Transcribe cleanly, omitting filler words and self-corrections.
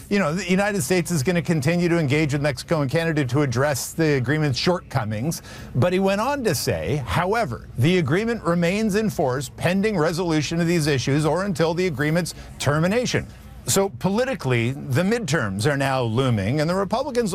you know, the United States is going to continue to engage with Mexico and Canada to address the agreement's shortcomings. But he went on to say, however, the agreement remains in force pending resolution of these issues or until the agreement's termination. So politically, the midterms are now looming, and the Republicans